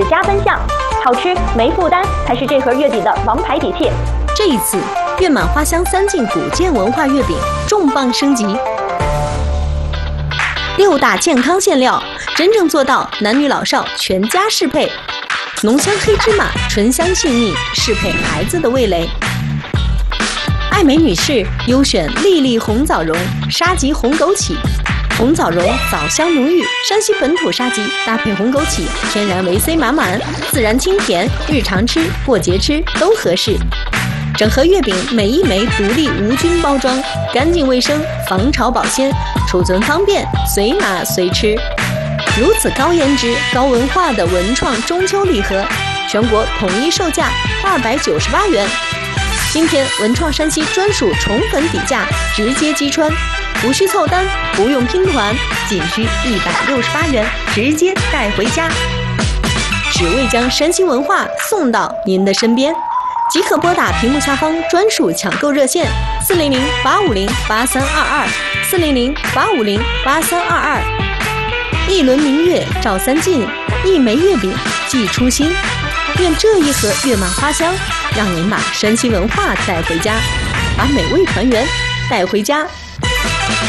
加分项，好吃没负担才是这盒月饼的王牌底气。 这一次，月满花香3进古建文化月饼重磅升级，6大健康馅料，真正做到男女老少全家适配。浓香黑芝麻，醇香细腻，适配孩子的味蕾。爱美女士优选粒粒红枣蓉、沙棘红枸杞。红枣蓉枣香浓郁，山西本土沙棘搭配红枸杞，天然维 C 满满，自然清甜，日常吃、过节吃都合适。整盒月饼每一枚独立无菌包装，干净卫生，防潮保鲜，储存方便，随拿随吃。如此高颜值、高文化的文创中秋礼盒，全国统一售价298元。今天文创山西专属宠粉底价，直接击穿，无需凑单，不用拼团，仅需168元，直接带回家。只为将山西文化送到您的身边，即可拨打屏幕下方专属抢购热线400-850-8322，400-850-8322。一轮明月照三晋，一枚月饼寄初心。愿这一盒月满花香，让您把山西文化带回家，把美味团圆带回家。